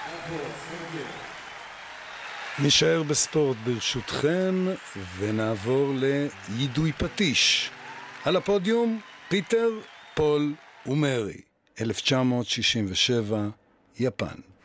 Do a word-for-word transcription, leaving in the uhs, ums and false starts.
נשאר בספורט ברשותכם ונעבור לידוי פטיש. על הפודיום פיטר, פול ומרי, אלף תשע מאות שישים ושבע, יפן.